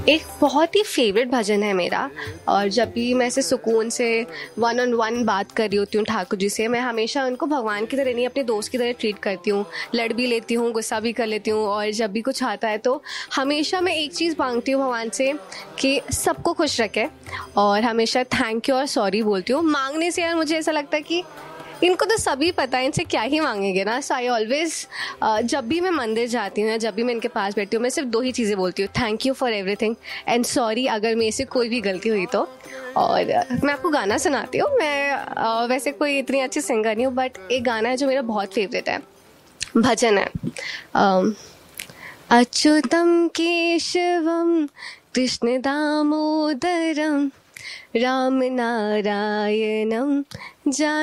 एक बहुत ही फेवरेट भजन है मेरा, और जब भी मैं ऐसे सुकून से वन ऑन वन बात कर रही होती हूँ ठाकुर जी से, मैं हमेशा उनको भगवान की तरह नहीं अपने दोस्त की तरह ट्रीट करती हूँ। लड़ भी लेती हूँ, गुस्सा भी कर लेती हूँ, और जब भी कुछ आता है तो हमेशा मैं एक चीज़ मांगती हूँ भगवान से कि सबको खुश रखे, और हमेशा थैंक यू और सॉरी बोलती हूँ। मांगने से यार मुझे ऐसा लगता है कि इनको तो सभी पता है, इनसे क्या ही मांगेंगे ना। सो आई ऑलवेज, जब भी मैं मंदिर जाती हूँ या जब भी मैं इनके पास बैठती हूँ, मैं सिर्फ दो ही चीज़ें बोलती हूँ, thank you for everything and sorry अगर मेरे से कोई भी गलती हुई तो। और मैं आपको गाना सुनाती हूँ। मैं वैसे कोई इतनी अच्छी सिंगर नहीं हूँ, बट एक गाना है जो मेरा बहुत फेवरेट है, भजन है। अच्युतम केशवम कृष्ण दामोदरम राम नारायणम जा